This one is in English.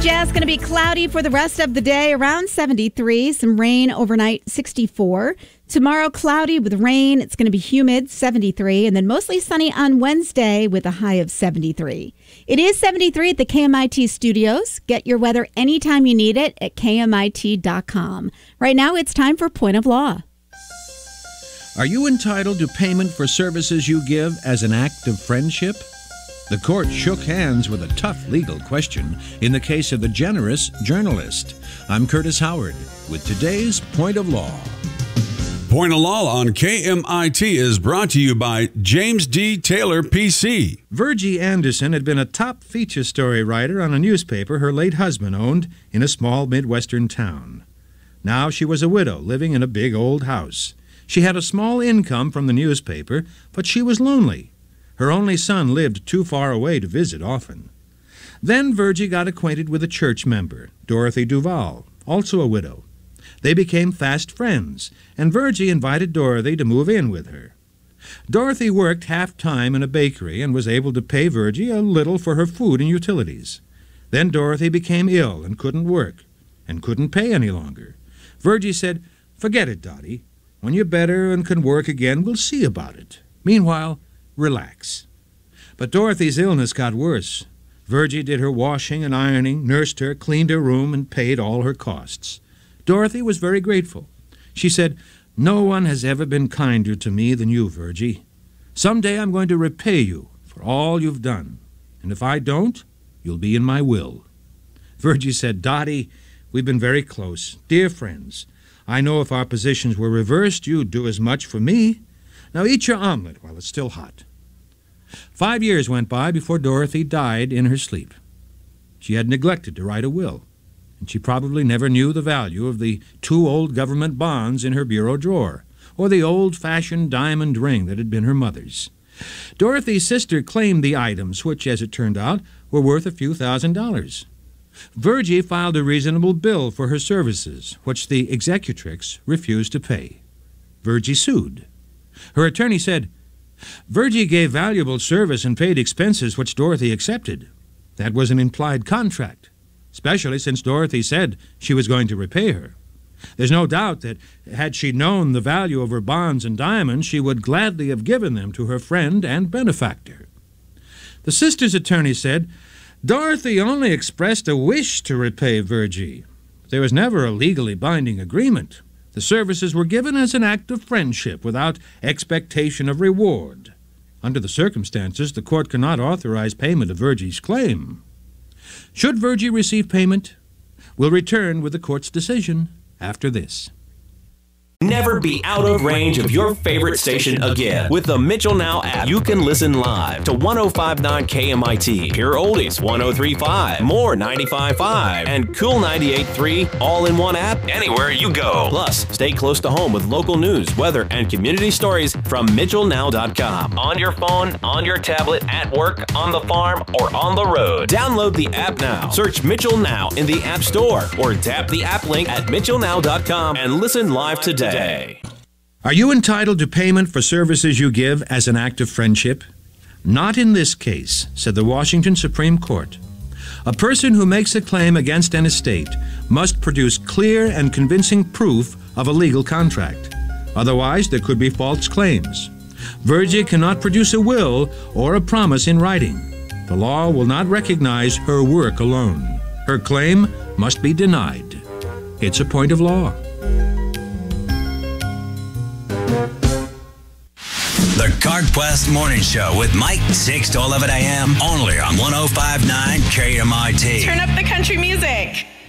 Jazz going to be cloudy for the rest of the day, around 73. Some rain overnight, 64. Tomorrow, cloudy with rain. It's going to be humid, 73. And then mostly sunny on Wednesday with a high of 73. It is 73 at the KMIT studios. Get your weather anytime you need it at KMIT.com. Right now, it's time for Point of Law. Are you entitled to payment for services you give as an act of friendship? The court shook hands with a tough legal question in the case of the generous journalist. I'm Curtis Howard with today's Point of Law. Point of Law on KMIT is brought to you by James D. Taylor, PC. Virgie Anderson had been a top feature story writer on a newspaper her late husband owned in a small Midwestern town. Now she was a widow living in a big old house. She had a small income from the newspaper, but she was lonely. Her only son lived too far away to visit often. Then Virgie got acquainted with a church member, Dorothy Duval, also a widow. They became fast friends, and Virgie invited Dorothy to move in with her. Dorothy worked half-time in a bakery and was able to pay Virgie a little for her food and utilities. Then Dorothy became ill and couldn't work, and couldn't pay any longer. Virgie said, "Forget it, Dottie. When you're better and can work again, we'll see about it. Meanwhile, relax." But Dorothy's illness got worse. Virgie did her washing and ironing, nursed her, cleaned her room, and paid all her costs. Dorothy was very grateful. She said, "No one has ever been kinder to me than you, Virgie. Someday I'm going to repay you for all you've done. And if I don't, you'll be in my will." Virgie said, "Dottie, we've been very close, dear friends. I know if our positions were reversed, you'd do as much for me. Now eat your omelet while it's still hot." 5 years went by before Dorothy died in her sleep. She had neglected to write a will, and she probably never knew the value of the 2 old government bonds in her bureau drawer, or the old-fashioned diamond ring that had been her mother's. Dorothy's sister claimed the items, which, as it turned out, were worth a few $1,000s. Virgie filed a reasonable bill for her services, which the executrix refused to pay. Virgie sued. Her attorney said, "Virgie gave valuable service and paid expenses which Dorothy accepted. That was an implied contract, especially since Dorothy said she was going to repay her. There's no doubt that had she known the value of her bonds and diamonds, she would gladly have given them to her friend and benefactor." The sister's attorney said, "Dorothy only expressed a wish to repay Virgie. There was never a legally binding agreement. The services were given as an act of friendship without expectation of reward. Under the circumstances, the court cannot authorize payment of Virgie's claim." Should Virgie receive payment? We'll return with the court's decision after this. Never be out of range of your favorite station again. With the Mitchell Now app, you can listen live to 105.9 KMIT, Pure Oldies 103.5, More 95.5, and Cool 98.3 all in one app anywhere you go. Plus, stay close to home with local news, weather, and community stories from MitchellNow.com. On your phone, on your tablet, at work, on the farm, or on the road. Download the app now. Search Mitchell Now in the App Store or tap the app link at MitchellNow.com and listen live today. Are you entitled to payment for services you give as an act of friendship? Not in this case, said the Washington Supreme Court. A person who makes a claim against an estate must produce clear and convincing proof of a legal contract. Otherwise, there could be false claims. Virgie cannot produce a will or a promise in writing. The law will not recognize her work alone. Her claim must be denied. It's a point of law. The CarQuest Morning Show with Mike, 6 to 11 a.m. only on 105.9 KMIT. Turn up the country music.